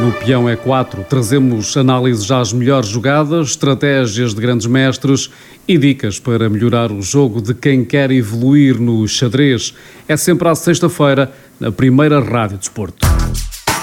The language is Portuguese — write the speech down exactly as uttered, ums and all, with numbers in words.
No Peão é quatro, trazemos análises às melhores jogadas, estratégias de grandes mestres e dicas para melhorar o jogo de quem quer evoluir no xadrez. É sempre à sexta-feira, na primeira Rádio Desporto.